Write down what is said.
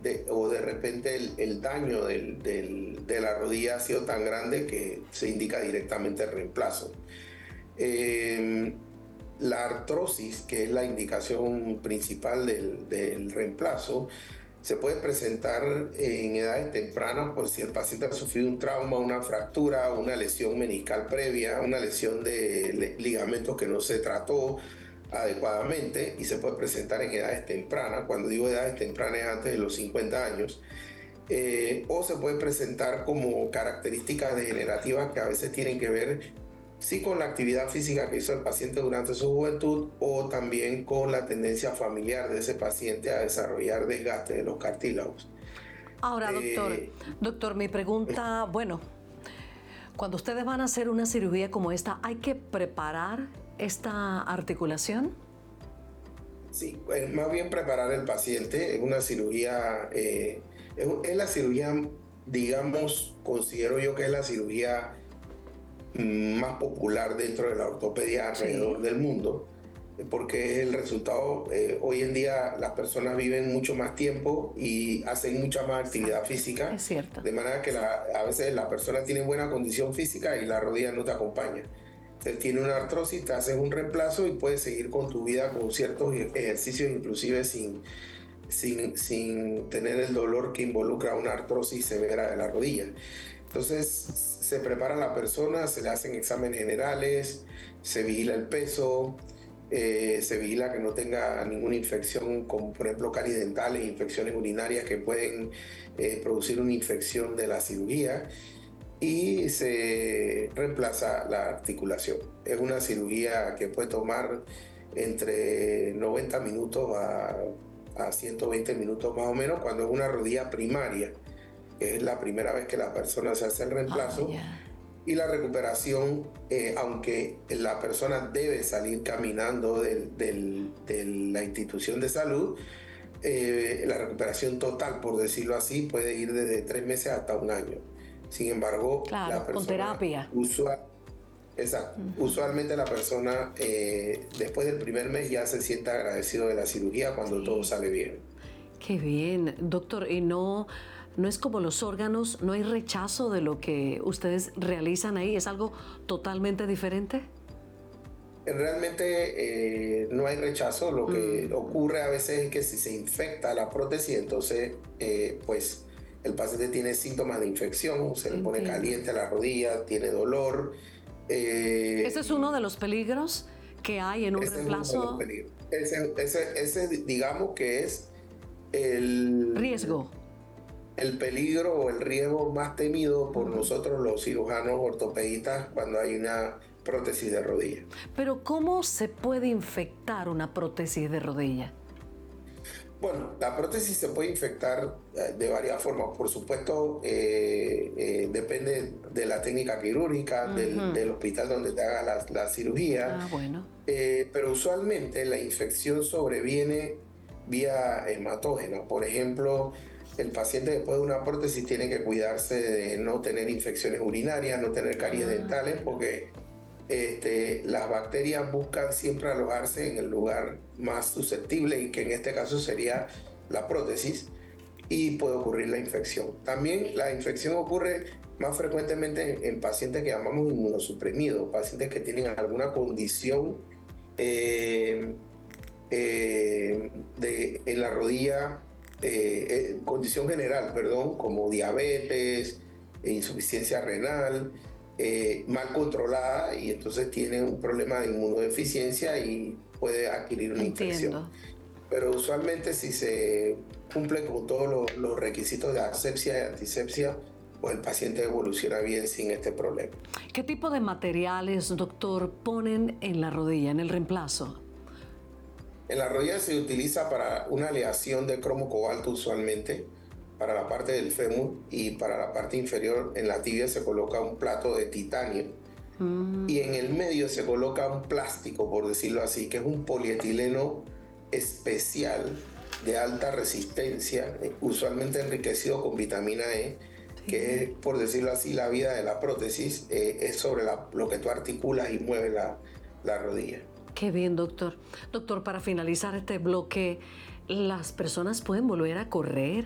o de repente el daño de la rodilla ha sido tan grande que se indica directamente el reemplazo. La artrosis, que es la indicación principal del reemplazo, se puede presentar en edades tempranas, pues si el paciente ha sufrido un trauma, una fractura, una lesión meniscal previa, una lesión de ligamentos que no se trató adecuadamente, y se puede presentar en edades tempranas. Cuando digo edades tempranas es antes de los 50 años. O se puede presentar como características degenerativas que a veces tienen que ver sí con la actividad física que hizo el paciente durante su juventud, o también con la tendencia familiar de ese paciente a desarrollar desgaste de los cartílagos. Ahora, doctor, mi pregunta, bueno, cuando ustedes van a hacer una cirugía como esta, ¿hay que preparar esta articulación? Sí, más bien preparar el paciente. Es una cirugía, es la cirugía, digamos, considero yo que es la cirugía más popular dentro de la ortopedia alrededor del mundo, porque es el resultado. Hoy en día las personas viven mucho más tiempo y hacen mucha más actividad física. Es cierto. De manera que a veces la persona tiene buena condición física y la rodilla no te acompaña. Entonces tiene una artrosis, te haces un reemplazo y puedes seguir con tu vida con ciertos ejercicios, inclusive sin tener el dolor que involucra una artrosis severa de la rodilla. Entonces se prepara la persona, se le hacen exámenes generales, se vigila el peso, se vigila que no tenga ninguna infección, como por ejemplo caries dentales, infecciones urinarias que pueden producir una infección de la cirugía, y se reemplaza la articulación. Es una cirugía que puede tomar entre 90 minutos a 120 minutos más o menos, cuando es una rodilla primaria, que es la primera vez que la persona se hace el reemplazo. Y la recuperación, aunque la persona debe salir caminando de la institución de salud, la recuperación total, por decirlo así, puede ir desde 3 meses hasta 1 año. Sin embargo, claro, la persona, con terapia. Usualmente la persona después del primer mes ya se siente agradecido de la cirugía cuando todo sale bien. Qué bien, doctor. ¿Y no es como los órganos, no hay rechazo de lo que ustedes realizan ahí? ¿Es algo totalmente diferente? Realmente no hay rechazo. Lo que ocurre a veces es que si se infecta la prótesis, entonces pues el paciente tiene síntomas de infección, se le pone caliente a la rodilla, tiene dolor. ¿Ese es uno de los peligros que hay en un reemplazo? Ese digamos que es el riesgo. El peligro o el riesgo más temido por nosotros los cirujanos ortopedistas cuando hay una prótesis de rodilla. Pero ¿cómo se puede infectar una prótesis de rodilla? Bueno, la prótesis se puede infectar de varias formas. Por supuesto, depende de la técnica quirúrgica, del hospital donde te haga la cirugía. Bueno. Pero usualmente la infección sobreviene vía hematógena. Por ejemplo, el paciente después de una prótesis tiene que cuidarse de no tener infecciones urinarias, no tener caries dentales, porque las bacterias buscan siempre alojarse en el lugar más susceptible, y que en este caso sería la prótesis, y puede ocurrir la infección. También la infección ocurre más frecuentemente en pacientes que llamamos inmunosuprimidos, pacientes que tienen alguna condición en la rodilla, condición general, como diabetes, insuficiencia renal, mal controlada, y entonces tiene un problema de inmunodeficiencia y puede adquirir una infección. Pero usualmente, si se cumple con todos los requisitos de asepsia y antisepsia, pues el paciente evoluciona bien sin este problema. ¿Qué tipo de materiales, doctor, ponen en la rodilla, en el reemplazo? En la rodilla se utiliza para una aleación de cromo cobalto usualmente, para la parte del fémur, y para la parte inferior en la tibia se coloca un plato de titanio, y en el medio se coloca un plástico, por decirlo así, que es un polietileno especial de alta resistencia, usualmente enriquecido con vitamina E, que es, por decirlo así, la vida de la prótesis, es sobre lo que tú articulas y mueves la rodilla. Qué bien, doctor. Doctor, para finalizar este bloque, ¿las personas pueden volver a correr